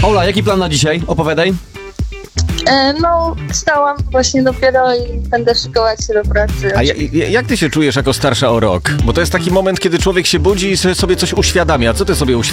Ola, jaki plan na dzisiaj? Opowiadaj. No, wstałam właśnie dopiero i będę szykować się do pracy. A jak ty się czujesz jako starsza o rok? Bo to jest taki moment, kiedy człowiek się budzi i sobie coś uświadamia. Co ty sobie uświadamiasz?